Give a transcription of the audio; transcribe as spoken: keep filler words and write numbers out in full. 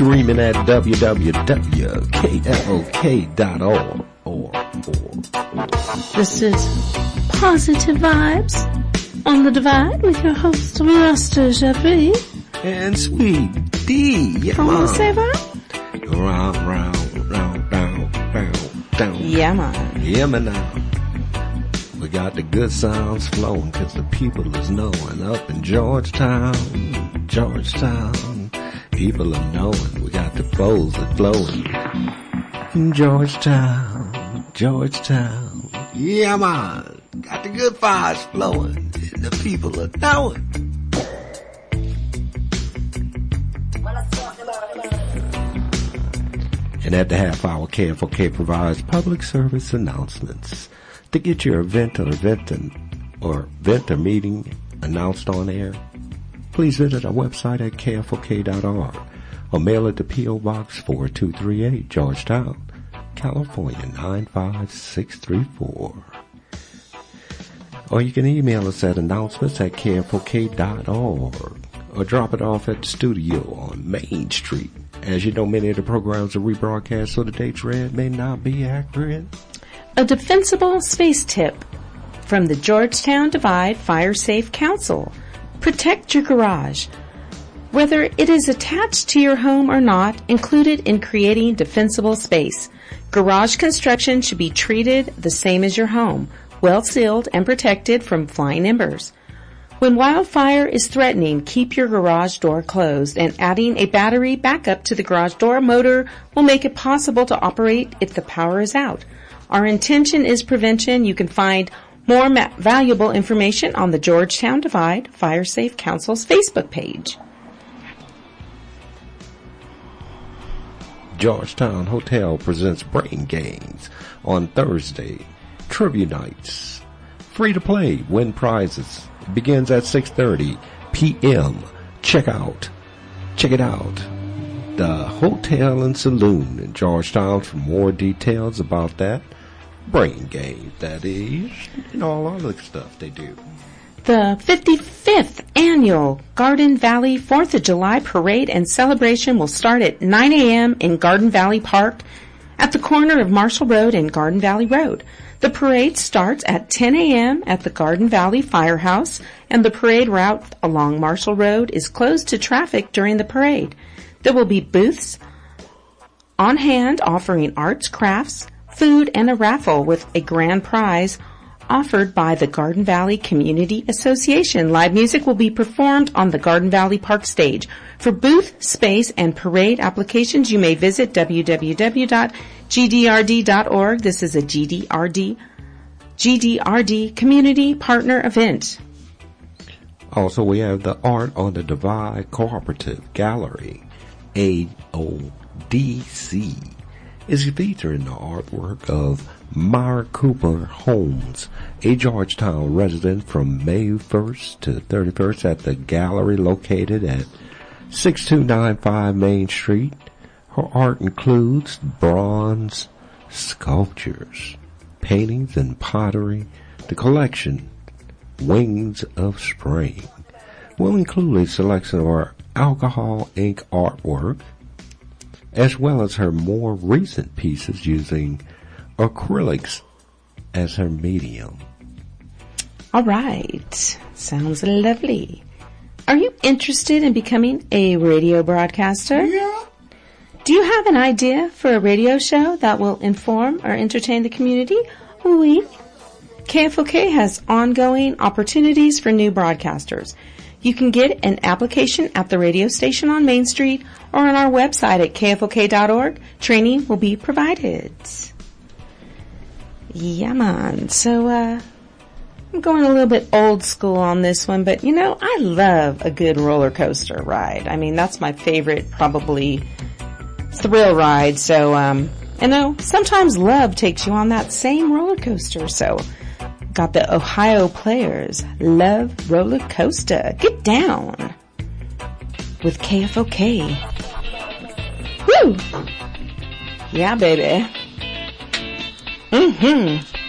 streaming at w w w dot k f o k dot org. Or, or, or. This is Positive Vibes on the Divide with your host, Rasta Jeffrey. And Sweet D. Yeah, Come on, say that. Round, round, round, round, round, down. Yeah, man. Yeah, man, now. We got the good sounds flowing because the people is knowing. Up in Georgetown, Georgetown, people are knowing. We got the flows that flowing. In Georgetown, Georgetown. Yeah, man. Got the good vibes flowing. And the people are knowing. And at the half hour, K F O K provides public service announcements. To get your event or event and, or event or meeting announced on air, please visit our website at k f o k dot org or mail it to P O Box four two three eight, Georgetown, California nine five six three four. Or you can email us at announcements at k f o k dot org or drop it off at the studio on Main Street. As you know, many of the programs are rebroadcast, so the dates read may not be accurate. A defensible space tip from the Georgetown Divide Fire Safe Council. Protect your garage. Whether it is attached to your home or not, included in creating defensible space. Garage construction should be treated the same as your home, well sealed and protected from flying embers. When wildfire is threatening, keep your garage door closed, and adding a battery backup to the garage door motor will make it possible to operate if the power is out. Our intention is prevention. You can find more ma- valuable information on the Georgetown Divide Fire Safe Council's Facebook page. Georgetown Hotel presents Brain Games on Thursday. Trivia nights. Free to play. Win prizes. It begins at six thirty p.m. Check out. Check it out. The Hotel and Saloon in Georgetown for more details about that. Brain game, that is, and all other stuff they do. The fifty-fifth Annual Garden Valley fourth of July Parade and Celebration will start at nine a.m. in Garden Valley Park at the corner of Marshall Road and Garden Valley Road. The parade starts at ten a.m. at the Garden Valley Firehouse, and the parade route along Marshall Road is closed to traffic during the parade. There will be booths on hand offering arts, crafts, food, and a raffle with a grand prize offered by the Garden Valley Community Association. Live music will be performed on the Garden Valley Park stage. For booth, space, and parade applications, you may visit w w w dot g d r d dot org. This is a G D R D, G D R D Community Partner event. Also, we have the Art on the Divide Cooperative Gallery, A O D C. Is featuring the artwork of Myra Cooper Holmes, a Georgetown resident from May first to thirty-first at the gallery located at six two nine five Main Street. Her art includes bronze sculptures, paintings, and pottery. The collection, Wings of Spring, will include a selection of her alcohol ink artwork, as well as her more recent pieces using acrylics as her medium. All right. Sounds lovely. Are you interested in becoming a radio broadcaster? Yeah. Do you have an idea for a radio show that will inform or entertain the community? Oui. K F O K has ongoing opportunities for new broadcasters. You can get an application at the radio station on Main Street or on our website at k f o k dot org. Training will be provided. Yeah, man. So, uh, I'm going a little bit old school on this one, but you know, I love a good roller coaster ride. I mean, that's my favorite, probably, thrill ride. So, um, you know, sometimes love takes you on that same roller coaster. So, got the Ohio Players Love Roller Coaster. Get down with K F O K. Woo! Yeah, baby. Mm-hmm.